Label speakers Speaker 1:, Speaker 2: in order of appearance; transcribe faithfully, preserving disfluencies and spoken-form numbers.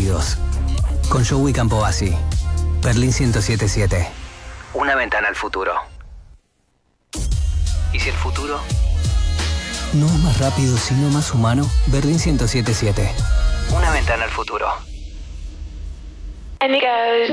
Speaker 1: veintidós. Con Joey Campovasi. Berlín ciento setenta y siete. Una ventana al futuro. ¿Y si el futuro no es más rápido, sino más humano? Berlín ciento setenta y siete. Una ventana al futuro.
Speaker 2: And it goes.